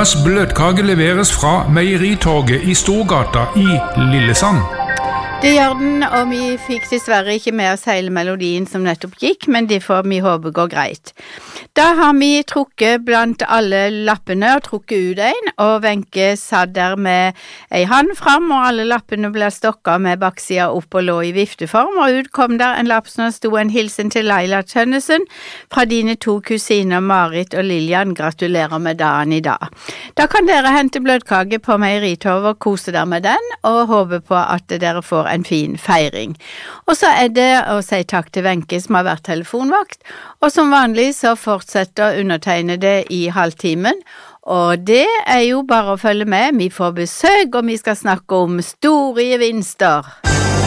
Ukas bløtkake leveres fra Meieritorget i Storgata i Lillesand. Det gjør den, og vi fikk dessverre ikke med oss hele melodien som nettopp gikk, men det får vi håpe går greit. Da har vi trukket blant alle lappene og trukket ut en, og Wenche satt der med ei hand fram, og alle lappene ble stokket med baksida opp og lå i vifteform, og ut kom der en lapp som stod en hilsen til Laila Tønnesen fra dine 2 kusiner Marit og Lilian. Gratulerer med dagen i dag. Da kan dere hente bløtkake på Meieritorget og kose dere med den, og håpe på at dere får en fin feiring. Og så det å si takk til Wenche som har vært telefonvakt, og som vanlig så fortsetter undertegne det i halvtimen, og det jo bare å følge med. Vi får besøk, og vi skal snakke om store gevinster.